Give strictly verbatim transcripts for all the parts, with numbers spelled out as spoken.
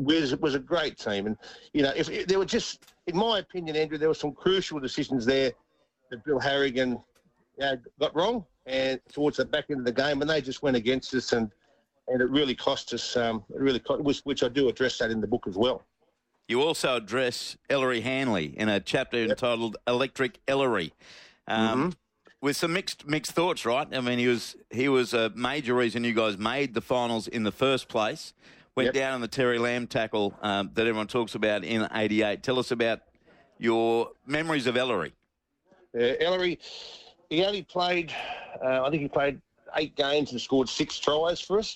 was was a great team, and you know, if, if there were just, in my opinion, Andrew, there were some crucial decisions there that Bill Harrigan you know, got wrong, and towards the back end of the game, and they just went against us, and and it really cost us. Um, it really cost, which, which I do address that in the book as well. You also address Ellery Hanley in a chapter yep. entitled "Electric Ellery," um, mm-hmm. with some mixed mixed thoughts. Right? I mean, he was he was a major reason you guys made the finals in the first place. Went yep. down on the Terry Lamb tackle um, that everyone talks about in eighty-eight. Tell us about your memories of Ellery. Uh, Ellery, he only played, uh, I think he played eight games and scored six tries for us.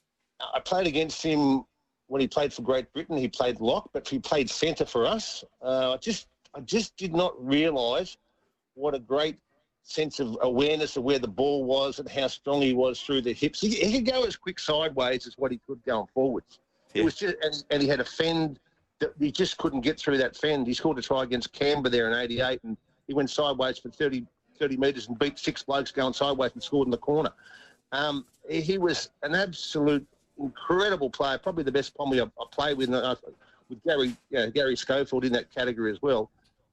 I played against him when he played for Great Britain. He played lock, but he played centre for us. Uh, I just I just did not realise what a great sense of awareness of where the ball was and how strong he was through the hips. He, he could go as quick sideways as what he could going forwards. Yeah. It was just, and, and he had a fend that he just couldn't get through that fend. He scored a try against Canberra there in eighty-eight, and he went sideways for thirty, thirty metres and beat six blokes going sideways and scored in the corner. Um, he was an absolute incredible player, probably the best Pommy I, I played with, uh, with Gary you know, Gary Schofield in that category as well.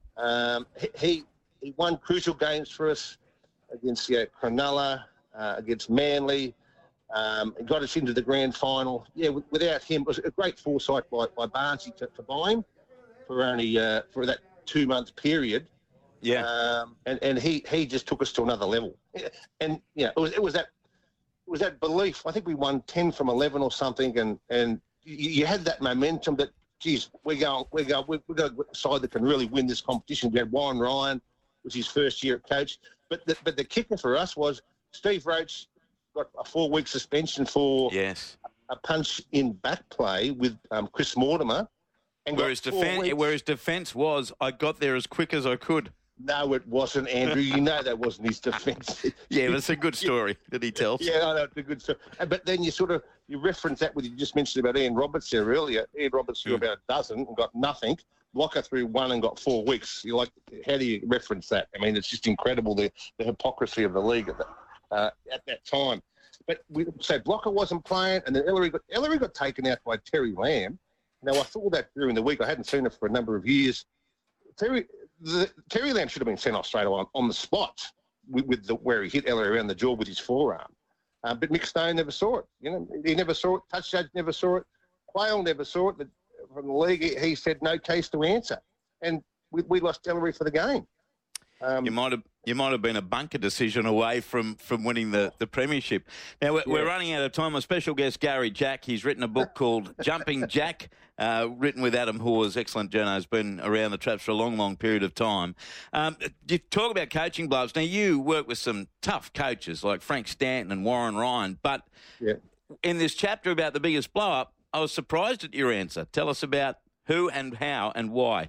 Um, he he won crucial games for us against you know, Cronulla, uh, against Manly. Um, and got us into the grand final. Yeah, w- without him, it was a great foresight by, by Barnsley to, to buy him for only uh, for that two month period. Yeah, um, and and he, he just took us to another level. And yeah, it was it was that it was that belief. I think we won ten from eleven or something, and and you, you had that momentum that, geez, we're going we're going we're going to a side that can really win this competition. We had Warren Ryan, was his first year at coach, but the, but the kicker for us was Steve Roach got a four-week suspension for yes. a punch in back play with um, Chris Mortimer. And where, his defen- where his defence was, I got there as quick as I could. No, it wasn't, Andrew. You know that wasn't his defence. Yeah, but it's a good story that he tells. Yeah, I know, it's a good story. But then you sort of, you reference that with, you just mentioned about Ian Roberts there earlier. Ian Roberts threw mm. about a dozen and got nothing. Blocker threw one and got four weeks. You're like, how do you reference that? I mean, it's just incredible, the, the hypocrisy of the league at that, uh, at that time. But we, so Blocker wasn't playing, and then Ellery got, Ellery got taken out by Terry Lamb. Now, I saw that during the week. I hadn't seen it for a number of years. Terry the, Terry Lamb should have been sent off straight away on, on the spot with, with the, where he hit Ellery around the jaw with his forearm. Uh, but Mick Stone never saw it. You know, he never saw it. Touch Judge never saw it. Quayle never saw it. But from the league, he, he said no case to answer. And we, we lost Ellery for the game. Um, you might have you might have been a bunker decision away from, from winning the, the premiership. Now, we're, yeah. we're running out of time. Our special guest, Gary Jack, he's written a book called Jumping Jack, uh, written with Adam Hawes. Excellent journo, has been around the traps for a long, long period of time. Um, you talk about coaching blows. Now, you work with some tough coaches like Frank Stanton and Warren Ryan, but yeah. in this chapter about the biggest blow-up, I was surprised at your answer. Tell us about who and how and why.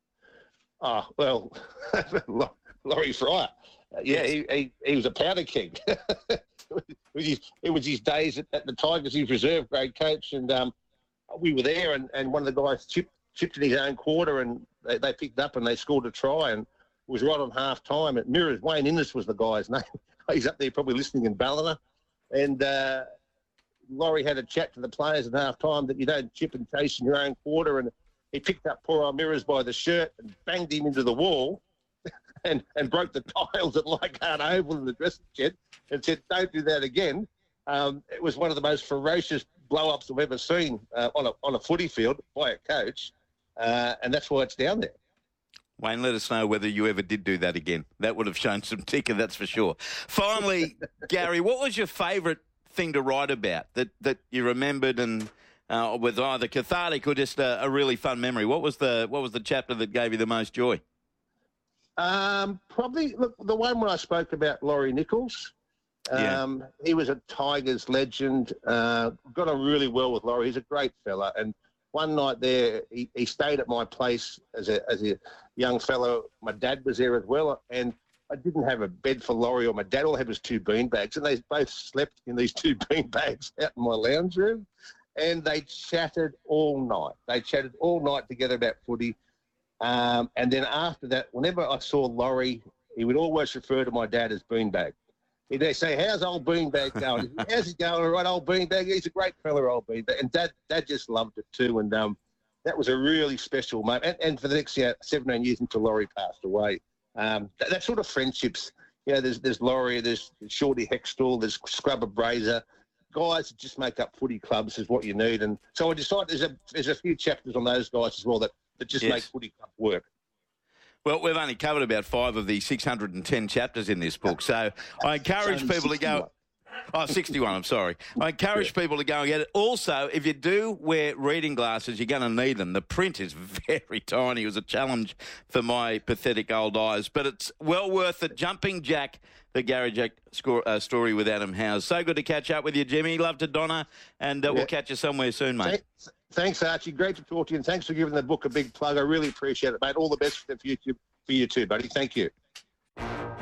Oh, well, Laurie Fryer. Uh, yeah, yes. he, he he was a powder keg. it, was his, it was his days at, at the Tigers. He was reserve grade coach, and um, we were there, and, and one of the guys chipped, chipped in his own quarter, and they, they picked up and they scored a try, and it was right on half time. At Mirrors, Wayne Innes was the guy's name. He's up there probably listening in Ballina. And uh, Laurie had a chat to the players at half time that you don't chip and chase in your own quarter, and he picked up poor old Mirrors by the shirt and banged him into the wall and, and broke the tiles at Leichhardt Oval in the dressing shed and said, don't do that again. Um, it was one of the most ferocious blow-ups I've ever seen uh, on, a, on a footy field by a coach, uh, and that's why it's down there. Wayne, let us know whether you ever did do that again. That would have shown some ticker, that's for sure. Finally, Gary, what was your favourite thing to write about that, that you remembered and... Uh, with either cathartic or just a, a really fun memory? What was the what was the chapter that gave you the most joy? Um, probably look, the one when I spoke about Laurie Nichols. Um, yeah. He was a Tigers legend. Uh, got on really well with Laurie. He's a great fella. And one night there, he, he stayed at my place as a as a young fellow. My dad was there as well, and I didn't have a bed for Laurie or my dad. All I had was two bean bags, and they both slept in these two bean bags out in my lounge room. And they chatted all night. They chatted all night together about footy. Um, and then after that, whenever I saw Laurie, he would always refer to my dad as Beanbag. They say, how's old Beanbag going? How's he going? All right, old Beanbag. He's a great fella, old Beanbag. And Dad, Dad just loved it too. And um, that was a really special moment. And, and for the next yeah, seventeen years until Laurie passed away, um, that, that sort of friendships, you know, there's there's Laurie, there's Shorty Hextall, there's Scrubber Brazier. Guys that just make up footy clubs is what you need. And so I decided there's a, there's a few chapters on those guys as well that, that just Yes. make footy clubs work. Well, we've only covered about five of the six hundred ten chapters in this book, so I encourage people to go. Oh, sixty-one, I'm sorry. I encourage yeah. people to go and get it. Also, if you do wear reading glasses, you're going to need them. The print is very tiny. It was a challenge for my pathetic old eyes, but it's well worth it. Jumping Jack, the Gary Jack score, uh, story with Adam Howes. So good to catch up with you, Jimmy. Love to Donna, and uh, yeah. we'll catch you somewhere soon, mate. Thanks, Archie. Great to talk to you, and thanks for giving the book a big plug. I really appreciate it, mate. All the best for the future for you too, buddy. Thank you.